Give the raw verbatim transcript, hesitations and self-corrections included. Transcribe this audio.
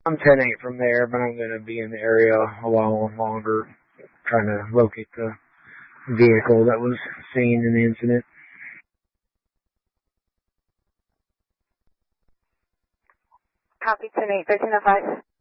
I'm ten eight from there, but I'm going to be in the area a while longer trying to locate the vehicle that was seen in the incident. Copy ten eight, thirteen oh five.